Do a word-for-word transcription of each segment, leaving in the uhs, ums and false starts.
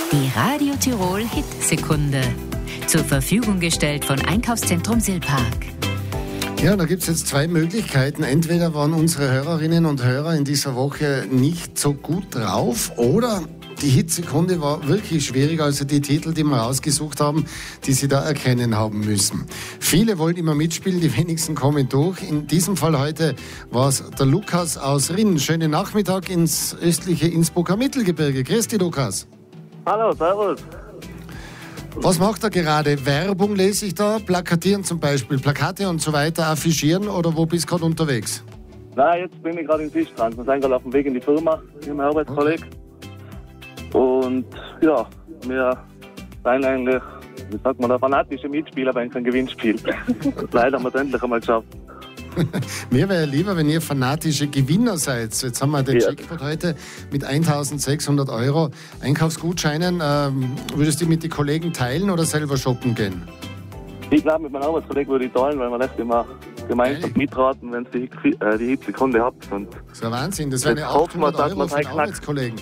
Die Radio Tirol Hitsekunde. Zur Verfügung gestellt von Einkaufszentrum Silpark. Ja, da gibt es jetzt zwei Möglichkeiten. Entweder waren unsere Hörerinnen und Hörer in dieser Woche nicht so gut drauf oder die Hitsekunde war wirklich schwierig, also die Titel, die wir rausgesucht haben, die Sie da erkennen haben müssen. Viele wollten immer mitspielen, die wenigsten kommen durch. In diesem Fall heute war es der Lukas aus Rinn. Schönen Nachmittag ins östliche Innsbrucker Mittelgebirge. Grüß dich, Lukas. Hallo, servus. Was macht er gerade? Werbung lese ich da, plakatieren zum Beispiel, Plakate und so weiter, affichieren oder wo bist du gerade unterwegs? Nein, jetzt bin ich gerade in Fischstrand. Wir sind gerade auf dem Weg in die Firma mit meinem Arbeitskollegen. Okay. Und ja, wir sind eigentlich, wie sagt man, der fanatische Mitspieler bei einem Gewinnspiel. Leider haben wir es endlich einmal geschafft. Mir wäre lieber, wenn ihr fanatische Gewinner seid. Jetzt haben wir den ja. Jackpot heute mit eintausendsechshundert Euro Einkaufsgutscheinen. Ähm, würdest du die mit den Kollegen teilen oder selber shoppen gehen? Ich glaube, mit meinem Arbeitskollegen würde ich teilen, weil wir das immer gemeinsam hey. mitraten, wenn ihr die, äh, die Hitsekunde habt. Und das ist ja Wahnsinn, das wären ja achthundert Euro für den Arbeitskollegen.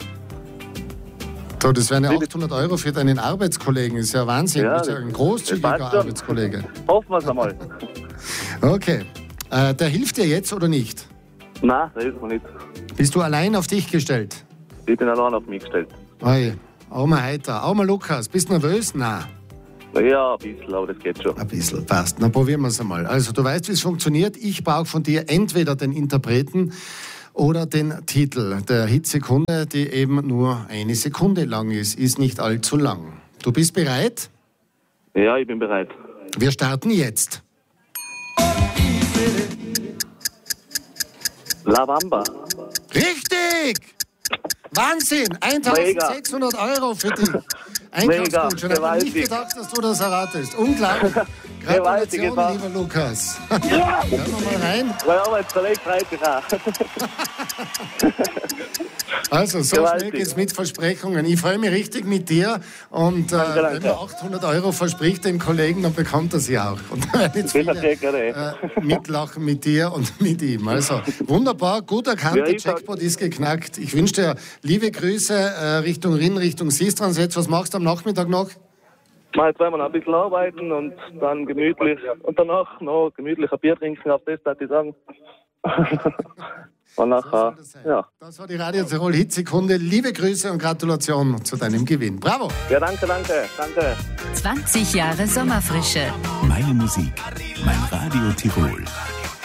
So, das wären ja achthundert Euro für deinen Arbeitskollegen. Das ist ja Wahnsinn. Ja, du bist ja ein großzügiger Arbeitskollege. Hoffen wir es einmal. Okay. Äh, der hilft dir jetzt oder nicht? Nein, der hilft mir nicht. Bist du allein auf dich gestellt? Ich bin allein auf mich gestellt. Oi, auch mal heiter. Auch mal Lukas. Bist du nervös? Nein. Ja, ein bisschen, aber das geht schon. Ein bisschen, passt. Dann probieren wir es einmal. Also, du weißt, wie es funktioniert. Ich brauche von dir entweder den Interpreten oder den Titel der Hitsekunde, die eben nur eine Sekunde lang ist. Ist nicht allzu lang. Du bist bereit? Ja, ich bin bereit. Wir starten jetzt. La Bamba. Richtig! Wahnsinn! eintausendsechshundert Euro für die Einkaufsgutscheine. Ich habe nicht gedacht, dass du das erratest. Unglaublich. Gratulation, lieber Lukas. Ja! Hören wir mal rein. Mein Arbeitskollege freut sich auch. Also, so schnell geht's mit Versprechungen. Ich freue mich richtig mit dir. Und äh, danke, danke. Wenn man achthundert Euro verspricht dem Kollegen, dann bekommt er sie auch. Und dann werden jetzt viele äh, mitlachen mit dir und mit ihm. Also, wunderbar, gut erkannt, ja, der Jackpot ist geknackt. Ich wünsche dir liebe Grüße äh, Richtung Rinn, Richtung Seestrand. Was machst du am Nachmittag noch? Mal zweimal ein bisschen arbeiten und dann gemütlich. Und danach noch gemütlich ein Bier trinken, auf das darf ich sagen. Und nachher, so ja. Das war die Radio Tirol Hitsekunde. Liebe Grüße und Gratulation zu deinem Gewinn. Bravo! Ja, danke, danke, danke. zwanzig Jahre Sommerfrische. Meine Musik, mein Radio Tirol.